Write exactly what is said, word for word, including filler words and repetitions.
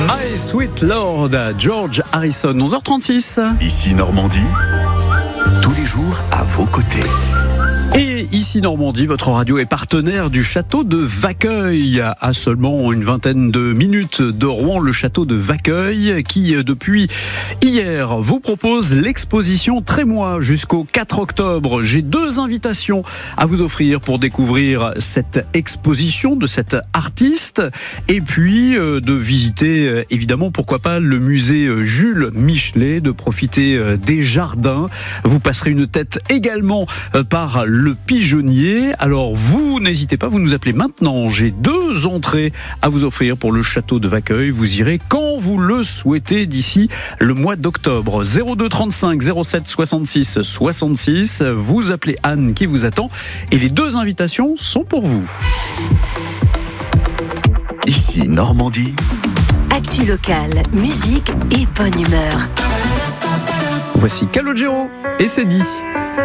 My Sweet Lord, George Harrison, onze heures trente-six. Ici Normandie, tous les jours à vos côtés. Et ici Normandie, votre radio est partenaire du château de Vaqueuil. À seulement une vingtaine de minutes de Rouen, le château de Vaqueuil, qui depuis hier vous propose l'exposition Trémois jusqu'au quatre octobre. J'ai deux invitations à vous offrir pour découvrir cette exposition de cet artiste et puis euh, de visiter euh, évidemment pourquoi pas le musée Jules Michelet, de profiter euh, des jardins. Vous passerez une tête également euh, par le Pigeonnier. Alors vous n'hésitez pas, vous nous appelez maintenant. J'ai deux entrées à vous offrir pour le château de Vaqueuil. Vous irez quand vous le souhaitez d'ici le mois d'octobre. zéro deux trente-cinq zéro sept soixante-six soixante-six. Vous appelez Anne qui vous attend et les deux invitations sont pour vous. Ici Normandie. Actu locale, musique et bonne humeur. Voici Calogero et c'est dit.